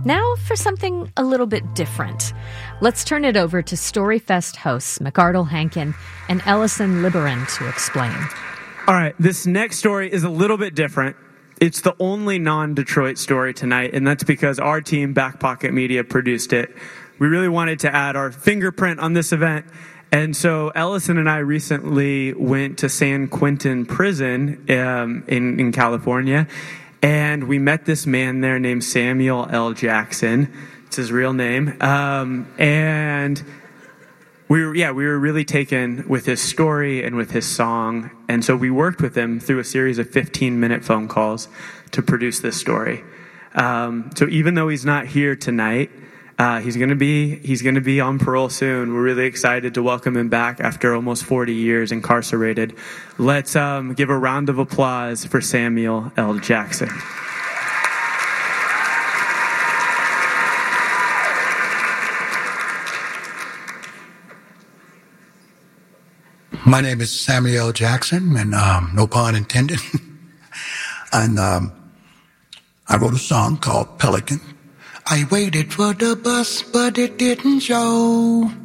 Now for something a little bit different. Let's turn it over to Storyfest hosts McArdle Hankin and Ellison Liberan to explain. All right, this next story is a little bit different. It's the only non-Detroit story tonight, and that's because our team, Back Pocket Media, produced it. We really wanted to add our fingerprint on this event, and so Ellison and I recently went to San Quentin Prison in California, and we met this man there named Samuel L. Jackson. It's his real name, and we were really taken with his story and with his song, and so we worked with him through a series of 15-minute phone calls to produce this story. So even though he's not here tonight, he's going to be on parole soon. We're really excited to welcome him back after almost 40 years incarcerated. Let's give a round of applause for Samuel L. Jackson. My name is Samuel Jackson, and no pun intended. And I wrote a song called Pelican. I waited for the bus, but it didn't show.